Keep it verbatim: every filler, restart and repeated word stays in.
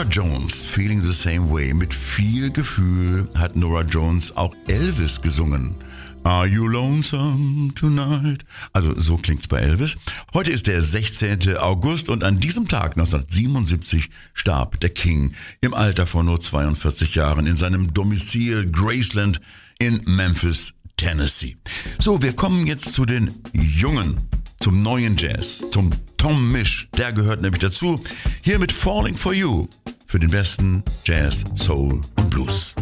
Nora Jones, Feeling the Same Way. Mit viel Gefühl hat Nora Jones auch Elvis gesungen. Are you lonesome tonight? Also so klingt's bei Elvis. Heute ist der sechzehnte August und an diesem Tag neunzehnhundertsiebenundsiebzig starb der King im Alter von nur zweiundvierzig Jahren in seinem Domizil Graceland in Memphis, Tennessee. So, wir kommen jetzt zu den Jungen, zum neuen Jazz, zum Tom Misch. Der gehört nämlich dazu. Hier mit Falling for You für den besten Jazz, Soul und Blues.